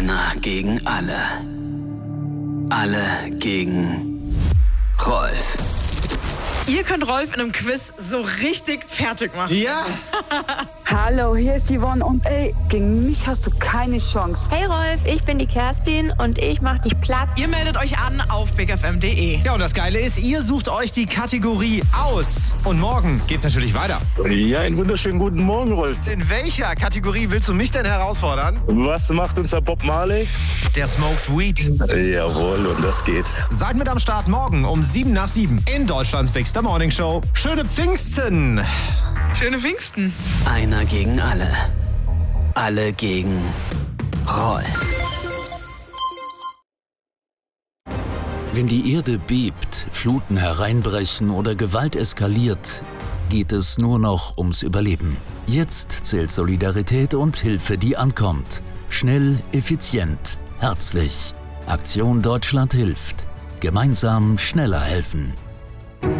Einer gegen alle. Alle gegen Rolf. Ihr könnt Rolf in einem Quiz so richtig fertig machen. Ja! Hallo, hier ist Yvonne und gegen mich hast du keine Chance. Hey Rolf, ich bin die Kerstin und ich mach dich platt. Ihr meldet euch an auf bigfm.de. Ja, und das Geile ist, ihr sucht euch die Kategorie aus. Und morgen geht's natürlich weiter. Ja, einen wunderschönen guten Morgen, Rolf. In welcher Kategorie willst du mich denn herausfordern? Was macht unser Bob Marley? Der Smoked Weed. Jawohl, und das geht's. Seid mit am Start morgen um 7:07 in Deutschlands Bigster Morning Show. Schöne Pfingsten! Schöne Pfingsten. Einer gegen alle. Alle gegen Rolf. Wenn die Erde bebt, Fluten hereinbrechen oder Gewalt eskaliert, geht es nur noch ums Überleben. Jetzt zählt Solidarität und Hilfe, die ankommt. Schnell, effizient, herzlich. Aktion Deutschland hilft. Gemeinsam schneller helfen.